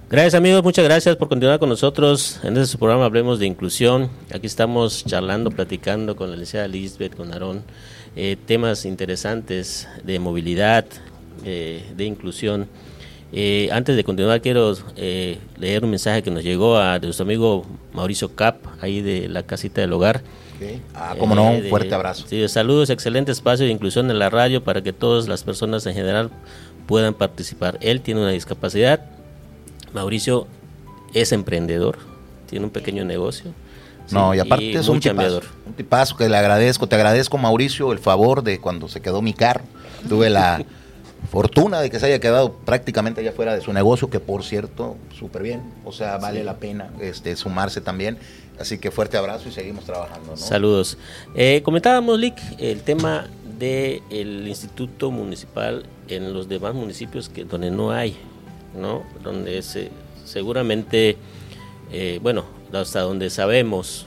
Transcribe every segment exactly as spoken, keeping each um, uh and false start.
Gracias amigos, muchas gracias por continuar con nosotros en este programa Hablemos de Inclusión. Aquí estamos charlando, platicando con la licenciada Lisbeth, con Aarón, eh, temas interesantes de movilidad, eh, de inclusión. Eh, antes de continuar quiero eh, leer un mensaje que nos llegó a de nuestro amigo Mauricio Cap, ahí de la casita del hogar. Okay. Ah, cómo no, un fuerte de, abrazo. Sí, saludos, excelente espacio de inclusión en la radio para que todas las personas en general puedan participar. Él tiene una discapacidad. Mauricio es emprendedor, tiene un pequeño negocio. Sí, no, y aparte y es un tipazo, un tipazo que le agradezco, te agradezco Mauricio el favor de cuando se quedó mi carro, tuve la fortuna de que se haya quedado prácticamente allá fuera de su negocio, que por cierto, súper bien, o sea, vale sí. la pena este, sumarse también, así que fuerte abrazo y seguimos trabajando, ¿no? Saludos. Eh, comentábamos, Lick, el tema del Instituto Municipal en los demás municipios que donde no hay, ¿no? Donde se, seguramente, eh, bueno, hasta donde sabemos,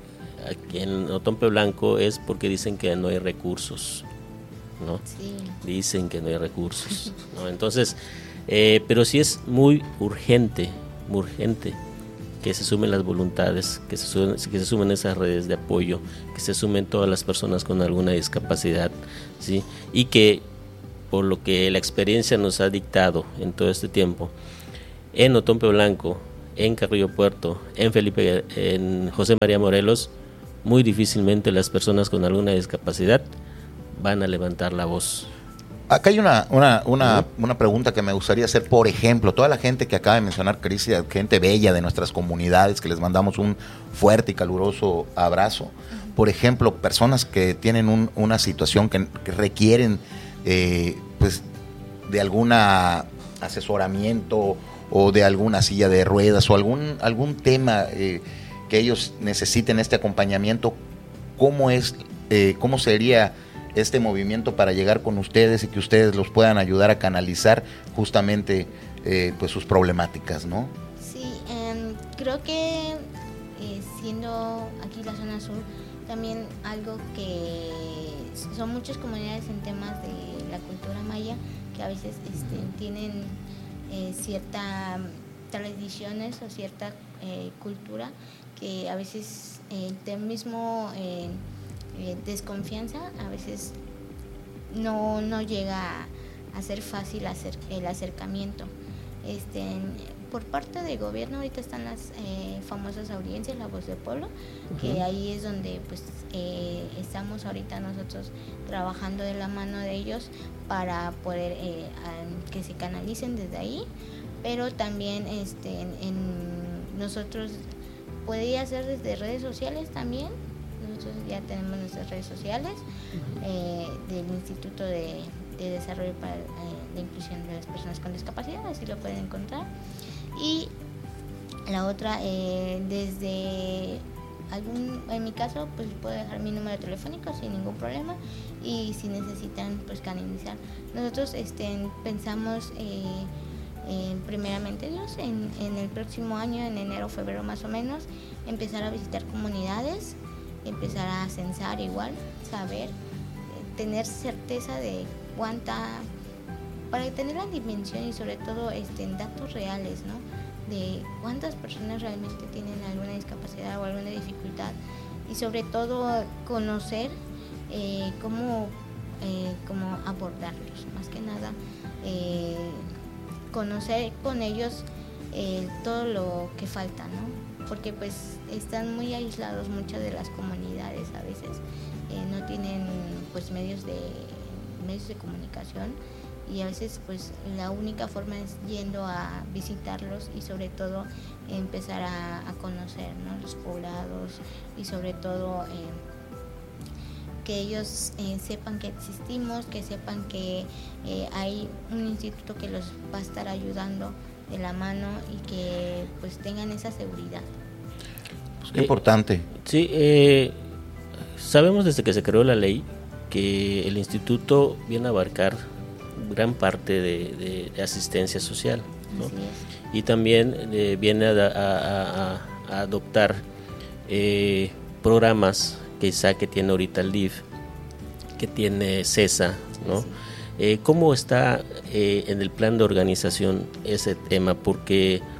aquí en Otompe Blanco es porque dicen que no hay recursos, ¿no? Sí. Dicen que no hay recursos, ¿no? Entonces, eh, pero sí es muy urgente, muy urgente que se sumen las voluntades, que se sumen, que se sumen esas redes de apoyo, que se sumen todas las personas con alguna discapacidad, ¿sí? Y que por lo que la experiencia nos ha dictado en todo este tiempo, en Otompe Blanco, en Carrillo Puerto, en Felipe, en José María Morelos, muy difícilmente las personas con alguna discapacidad van a levantar la voz. Acá hay una, una, una, una pregunta que me gustaría hacer, por ejemplo, toda la gente que acaba de mencionar Crisia, gente bella de nuestras comunidades, que les mandamos un fuerte y caluroso abrazo, por ejemplo, personas que tienen un, una situación que, que requieren Eh, pues de algún asesoramiento o de alguna silla de ruedas o algún algún tema eh, que ellos necesiten este acompañamiento, ¿cómo es eh, cómo sería este movimiento para llegar con ustedes y que ustedes los puedan ayudar a canalizar justamente eh, pues sus problemáticas, ¿no? Sí, eh, creo que eh, siendo aquí la zona sur también algo que son muchas comunidades en temas de la cultura maya que a veces este, tienen eh, ciertas tradiciones o cierta eh, cultura que a veces eh, del mismo eh, eh, desconfianza a veces no, no llega a ser fácil hacer el acercamiento. Este, por parte del gobierno ahorita están las eh, famosas audiencias, la voz del pueblo, uh-huh. que ahí es donde pues eh, estamos ahorita nosotros trabajando de la mano de ellos para poder eh, a, que se canalicen desde ahí, pero también este, en, en nosotros podría ser desde redes sociales también. Nosotros ya tenemos nuestras redes sociales uh-huh. eh, del Instituto de, de Desarrollo para eh, la Inclusión de las Personas con Discapacidad, así lo pueden encontrar. Y la otra, eh, desde algún, en mi caso, pues puedo dejar mi número telefónico sin ningún problema y si necesitan, pues canalizar. Nosotros este, pensamos, eh, eh, primeramente Dios, en, en el próximo año, en enero o febrero más o menos, empezar a visitar comunidades, empezar a censar igual, saber, eh, tener certeza de cuánta, para tener la dimensión y sobre todo este, en datos reales, ¿no? De cuántas personas realmente tienen alguna discapacidad o alguna dificultad y sobre todo conocer eh, cómo, eh, cómo abordarlos, más que nada eh, conocer con ellos eh, todo lo que falta, ¿no? Porque pues están muy aislados muchas de las comunidades a veces, eh, no tienen pues medios de medios de comunicación y a veces pues la única forma es yendo a visitarlos y sobre todo empezar a, a conocer, ¿no? Los poblados y sobre todo eh, que ellos eh, sepan que existimos, que sepan que eh, hay un instituto que los va a estar ayudando de la mano y que pues tengan esa seguridad. Pues qué eh, importante. Sí, eh, sabemos desde que se creó la ley que el instituto viene a abarcar gran parte de, de, de asistencia social, ¿no? Así es. Y también eh, viene a, a, a, a adoptar eh, programas quizá que tiene ahorita el D I F, que tiene CESA, ¿no? Sí. Eh, ¿Cómo está eh, en el plan de organización ese tema? Porque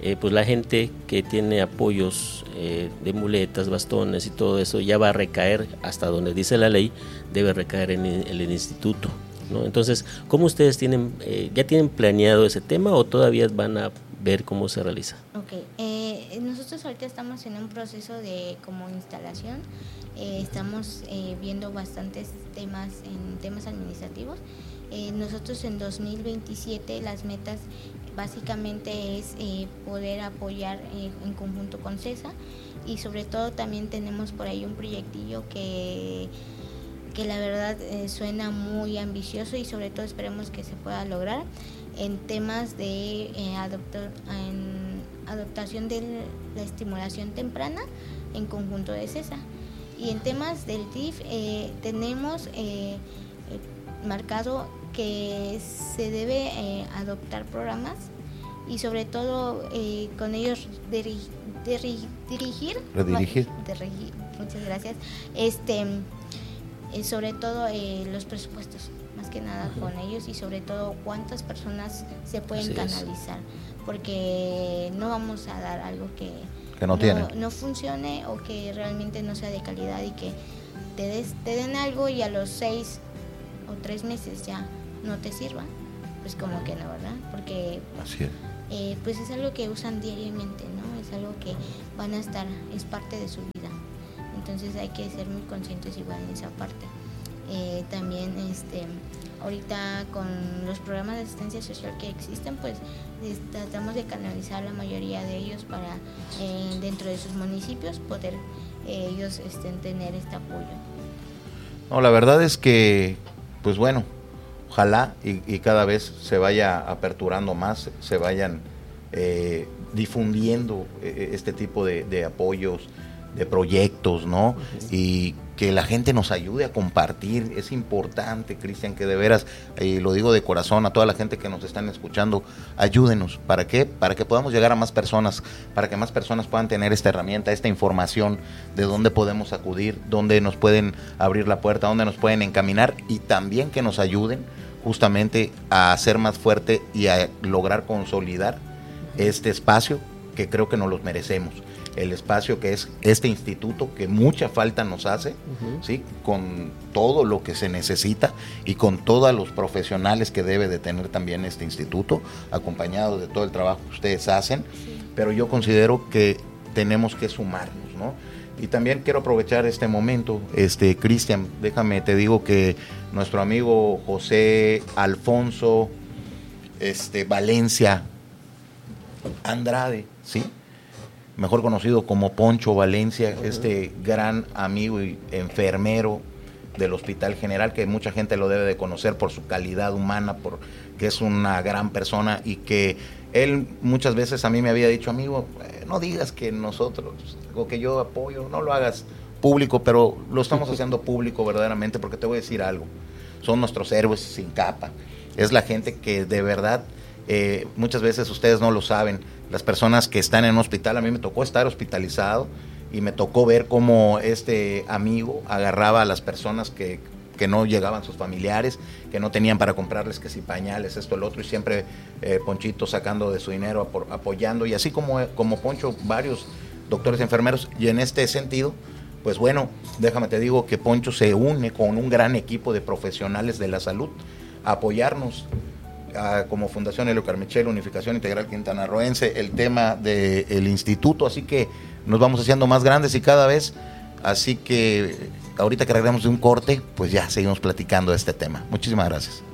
eh, pues la gente que tiene apoyos eh, de muletas, bastones y todo eso ya va a recaer, hasta donde dice la ley, debe recaer en el, en el instituto, ¿no? Entonces, ¿cómo ustedes tienen, eh, ya tienen planeado ese tema o todavía van a ver cómo se realiza? Ok, eh, nosotros ahorita estamos en un proceso de como instalación, eh, estamos eh, viendo bastantes temas en temas administrativos. Eh, nosotros en dos mil veintisiete las metas básicamente es eh, poder apoyar eh, en conjunto con CESA, y sobre todo también tenemos por ahí un proyectillo que que la verdad eh, suena muy ambicioso, y sobre todo esperemos que se pueda lograr en temas de eh, adoptor, en adaptación de la estimulación temprana en conjunto de CESA. Y en temas del D I F eh, tenemos eh, eh, marcado que se debe eh, adoptar programas, y sobre todo eh, con ellos diri, diri, dirigir, redirigir, dirigir, muchas gracias, este eh, sobre todo eh, los presupuestos, más que nada con ellos, y sobre todo cuántas personas se pueden Así canalizar, es. porque no vamos a dar algo que, que no, no, no funcione o que realmente no sea de calidad, y que te, des, te den algo y a los seis o tres meses ya no te sirva, pues como que no, ¿verdad? Porque Así es. Eh, pues es algo que usan diariamente, ¿no? Es algo que van a estar, es parte de su vida. Entonces hay que ser muy conscientes igual en esa parte. Eh, también este ahorita con los programas de asistencia social que existen, pues tratamos de canalizar la mayoría de ellos para eh, dentro de sus municipios poder eh, ellos este, tener este apoyo. No, la verdad es que, pues bueno, ojalá y, y cada vez se vaya aperturando más, se vayan eh, difundiendo eh, este tipo de, de apoyos, de proyectos, ¿no? Uh-huh. Y que la gente nos ayude a compartir. Es importante, Cristian, que de veras, eh, lo digo de corazón a toda la gente que nos están escuchando, ayúdenos. ¿Para qué? Para que podamos llegar a más personas, para que más personas puedan tener esta herramienta, esta información de dónde podemos acudir, dónde nos pueden abrir la puerta, dónde nos pueden encaminar, y también que nos ayuden justamente a ser más fuerte y a lograr consolidar este espacio que creo que nos los merecemos. El espacio que es este instituto, que mucha falta nos hace, uh-huh. ¿sí? Con todo lo que se necesita y con todos los profesionales que debe de tener también este instituto, acompañado de todo el trabajo que ustedes hacen, sí. Pero yo considero que tenemos que sumarnos, ¿no? Y también quiero aprovechar este momento, este Cristian, déjame, te digo que nuestro amigo José Alfonso este, Valencia Andrade, ¿sí? Mejor conocido como Poncho Valencia, uh-huh. este gran amigo y enfermero del Hospital General, que mucha gente lo debe de conocer por su calidad humana, porque es una gran persona, y que él muchas veces a mí me había dicho, amigo, eh, no digas que nosotros, o que yo apoyo, no lo hagas público, pero lo estamos haciendo público verdaderamente, porque te voy a decir algo, son nuestros héroes sin capa, es la gente que de verdad, eh, muchas veces ustedes no lo saben, las personas que están en un hospital, a mí me tocó estar hospitalizado y me tocó ver cómo este amigo agarraba a las personas que, que no llegaban sus familiares, que no tenían para comprarles que si pañales, esto, el otro, y siempre eh, Ponchito sacando de su dinero, ap- apoyando, y así como, como Poncho, varios doctores y enfermeros, y en este sentido, pues bueno, déjame te digo que Poncho se une con un gran equipo de profesionales de la salud a apoyarnos, a, como Fundación Helio Carmichael, Unificación Integral Quintanarroense, el tema del instituto, así que nos vamos haciendo más grandes y cada vez, así que ahorita que regresemos de un corte, pues ya seguimos platicando de este tema. Muchísimas gracias.